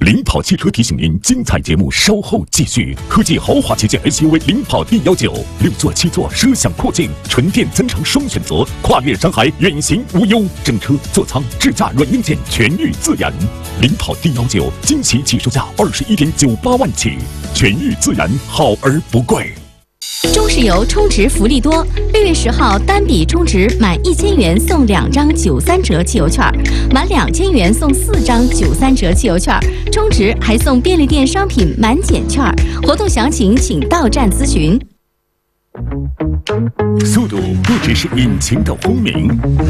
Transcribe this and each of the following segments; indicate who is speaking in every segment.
Speaker 1: 领跑汽车提醒您，精彩节目稍后继续。科技豪华旗舰 SUV 领跑 D19，6座7座，奢享阔境，纯电增程双选择，跨越山海，远行无忧。整车、座舱、智驾软硬件全遇自然。领跑 D19惊喜起售价21.98万起，全遇自然，好而不贵。
Speaker 2: 中石油充值福利多，6月10号单笔充值满1000元送2张93折汽油券，满2000元送4张93折汽油券，充值还送便利店商品满减券。活动详情请到站咨询。
Speaker 1: 速度不只是引擎的轰鸣，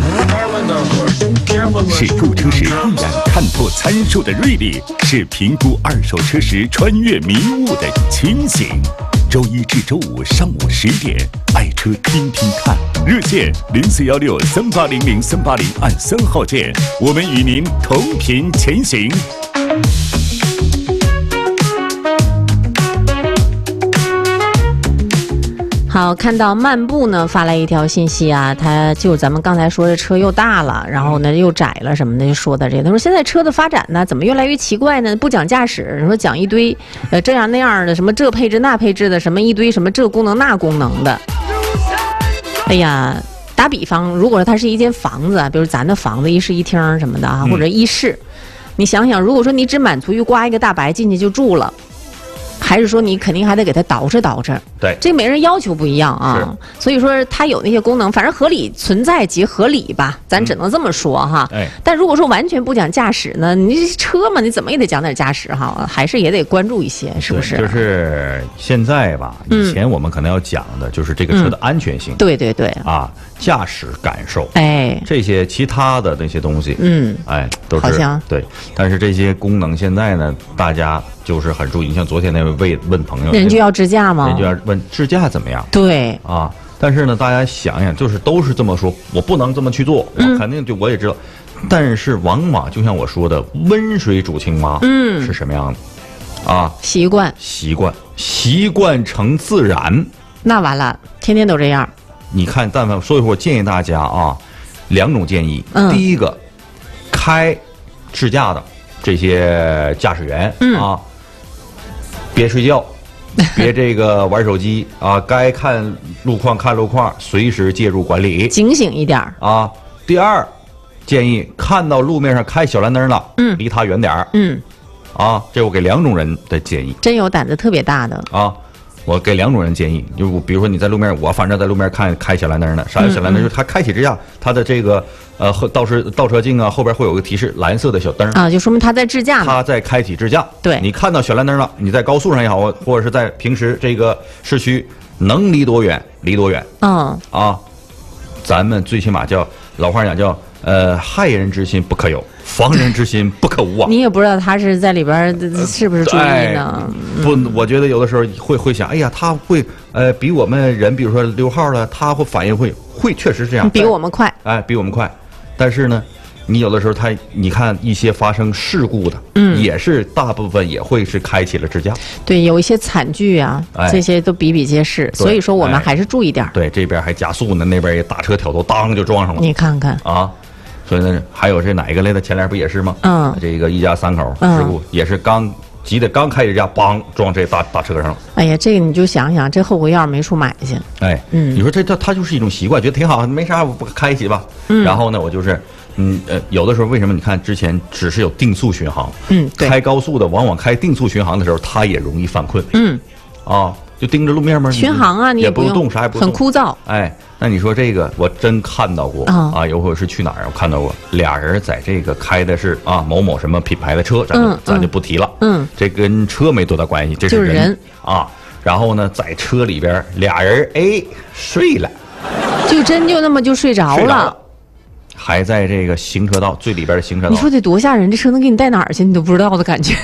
Speaker 1: 是购车时一眼看破参数的锐利，是评估二手车时穿越迷雾的清醒。周一至周五上午10点，爱车听听看，热线041638000380，按3号键，我们与您同频前行。
Speaker 3: 好，看到漫步呢发来一条信息啊，他就咱们刚才说的车又大了，然后呢又窄了什么的，就说的这个。他说现在车的发展呢，怎么越来越奇怪呢？不讲驾驶，你说讲一堆，这样那样的，什么这配置那配置的，什么一堆什么这功能那功能的。哎呀，打比方，如果说它是一间房子，比如咱的房子一室一厅什么的啊，或者一室，你想想，如果说你只满足于刮一个大白进去就住了。还是说你肯定还得给它捯饬捯饬，
Speaker 4: 对，
Speaker 3: 这每人要求不一样啊，所以说它有那些功能，反正合理存在即合理吧，咱只能这么说哈。但如果说完全不讲驾驶呢，你车嘛，你怎么也得讲点驾驶哈，还是也得关注一些，是不是？
Speaker 4: 就是现在吧，以前我们可能要讲的就是这个车的安全性，
Speaker 3: 对对对，
Speaker 4: 啊，驾驶感受，
Speaker 3: 哎，
Speaker 4: 这些其他的那些东西，都是
Speaker 3: 好像
Speaker 4: 对，但是这些功能现在呢，大家就是很注意。你像昨天那位问朋友，
Speaker 3: 人就要支架吗？
Speaker 4: 人就要问支架怎么样？
Speaker 3: 对
Speaker 4: 啊，但是呢，大家想想，就是都是这么说，我不能这么去做，我肯定我也知道，但是往往就像我说的，温水煮青蛙，是什么样的啊？习惯成自然，
Speaker 3: 那完了，天天都这样。
Speaker 4: 你看，但凡所以说，我建议大家啊，2种建议，第一个，开支架的这些驾驶员啊。别睡觉，别这个玩手机啊！该看路况，随时介入管理，
Speaker 3: 警醒一点
Speaker 4: 啊。第二，建议看到路面上开小蓝灯了，离他远点啊，这我给2种人的建议。
Speaker 3: 真有胆子特别大的
Speaker 4: 啊！我给2种人建议，就比如说你在路面，我反正在路面开小蓝灯呢，啥叫小蓝灯？就是他开启支架，他的这个倒车镜啊，后边会有个提示蓝色的小灯
Speaker 3: 啊，就说明他在支架，
Speaker 4: 他在开启支架。
Speaker 3: 对，
Speaker 4: 你看到小蓝灯了，你在高速上也好，或者是在平时这个市区，能离多远离多远。咱们最起码叫老话讲叫害人之心不可有，防人之心不可无啊。
Speaker 3: 你也不知道他是在里边是不是注意呢？
Speaker 4: 不，我觉得有的时候会想，哎呀，他会比我们人，比如说溜号了，他会反应会确实是这样，
Speaker 3: 比我们快，
Speaker 4: 比我们快。但是呢，你有的时候你看一些发生事故的，也是大部分也会是开启了支架。对，
Speaker 3: 有一些惨剧啊，这些都比比皆是。所以说我们还是注意点。
Speaker 4: 对，这边还加速呢，那边也打车挑头，当就撞上了。
Speaker 3: 你看看
Speaker 4: 啊。所以呢，还有这哪一个来的？前联不也是吗？这个一家3口事故也是急得刚开支架，梆撞这大车上了。
Speaker 3: 哎呀，这个你就想想，这后悔药没处买去。
Speaker 4: 你说他就是一种习惯，觉得挺好，没啥，我不开起吧。然后呢，我就是有的时候为什么你看之前只是有定速巡航，开高速的往往开定速巡航的时候，他也容易犯困。就盯着路面吗？
Speaker 3: 巡航啊，你
Speaker 4: 也不用动，啥也不用动，
Speaker 3: 很枯燥。
Speaker 4: 那你说这个我真看到过啊，有会是去哪儿？我看到过俩人在这个开的是某某什么品牌的车，咱就不提了。这跟车没多大关系，这是人啊。然后呢，在车里边俩人睡了，
Speaker 3: 就那么就睡着了。
Speaker 4: 还在这个行车道最里边的行车道，
Speaker 3: 你说得多吓人！这车能给你带哪儿去，你都不知道的感觉。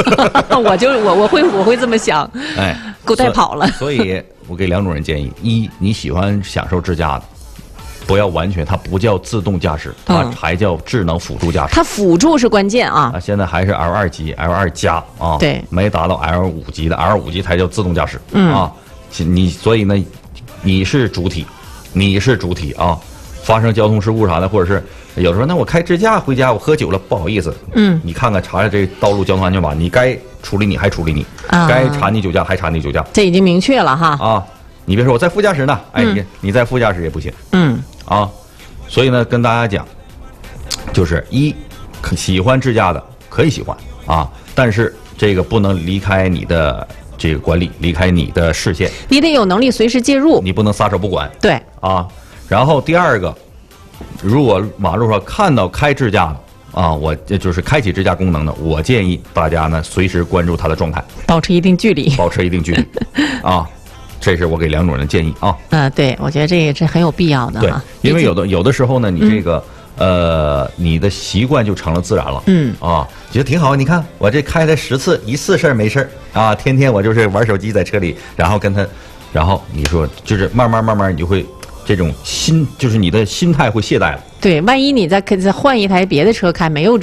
Speaker 3: 我会这么想，给我带跑了。
Speaker 4: 所以我给2种人建议：一，你喜欢享受自驾的，不要完全，它不叫自动驾驶，它还叫智能辅助驾驶。
Speaker 3: 它辅助是关键啊！
Speaker 4: 现在还是 L2 级、L2 加啊，
Speaker 3: 对，
Speaker 4: 没达到 L5 级的，L5 级才叫自动驾驶所以呢，你是主体啊。 发生交通事故啥的，或者是有的时候，那我开支架回家，我喝酒了，不好意思，你看看查查这道路交通安全法，你该处理你还处理你，该查你酒驾还查你酒驾，
Speaker 3: 这已经明确了哈。
Speaker 4: 啊，你别说我在副驾驶呢，哎，你在副驾驶也不行，啊，所以呢，跟大家讲，就是喜欢自驾的可以喜欢啊，但是这个不能离开你的这个管理，离开你的视线，
Speaker 3: 你得有能力随时介入，
Speaker 4: 你不能撒手不管，
Speaker 3: 对
Speaker 4: 啊。然后第二个，如果马路上看到开支架的啊，我就是开启支架功能的，我建议大家呢随时关注它的状态，
Speaker 3: 保持一定距离，
Speaker 4: 保持一定距离啊，这是我给梁主任的建议啊。
Speaker 3: 对，我觉得这很有必要的哈。
Speaker 4: 对，因为有的时候呢，你这个你的习惯就成了自然了，觉得挺好。你看我这开了10次，一次事儿没事儿啊，天天我就是玩手机在车里，然后你说就是慢慢你就会。这种就是你的心态会懈怠了。
Speaker 3: 对，万一你再换一台别的车开，没有